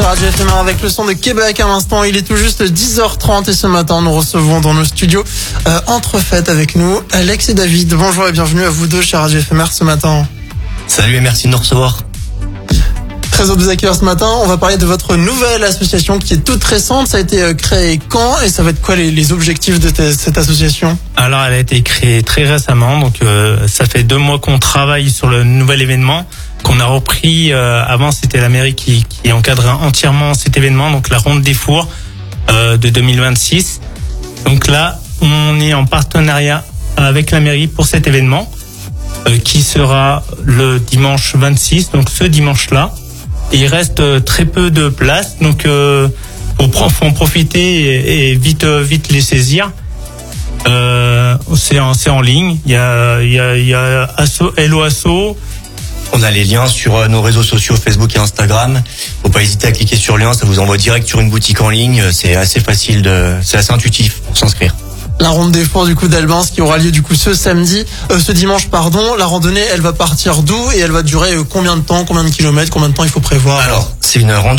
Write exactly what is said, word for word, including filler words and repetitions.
Radio F M un avec le son de Québec à l'instant. Il est tout juste dix heures trente et ce matin, nous recevons dans nos studios euh, entre fêtes avec nous Alex et David. Bonjour et bienvenue à vous deux chez Radio F M R ce matin. Salut et merci de nous recevoir. Très heureux de vous accueillir ce matin. On va parler de votre nouvelle association qui est toute récente. Ça a été créé quand et ça va être quoi les, les objectifs de t- cette association? Alors, elle a été créée très récemment, donc euh, ça fait deux mois qu'on travaille sur le nouvel événement qu'on a repris. Euh, avant, c'était la mairie qui, qui encadrait entièrement cet événement, donc la Ronde des Fours euh, de deux mille vingt-six. Donc là, on est en partenariat avec la mairie pour cet événement euh, qui sera le dimanche vingt-six, donc ce dimanche-là. Et il reste très peu de place, donc euh, faut, faut en profiter et, et vite vite les saisir. Euh, c'est en c'est en ligne. Il y a il y a il y a Asso, Hello Asso. On a les liens sur nos réseaux sociaux Facebook et Instagram. Faut pas hésiter à cliquer sur le lien, ça vous envoie direct sur une boutique en ligne. C'est assez facile de, c'est assez intuitif pour s'inscrire. La ronde des fours du coup d'Albens qui aura lieu du coup ce samedi, euh, ce dimanche pardon. La randonnée, elle va partir d'où et elle va durer euh, combien de temps, combien de kilomètres, combien de temps il faut prévoir? Alors, c'est une randonnée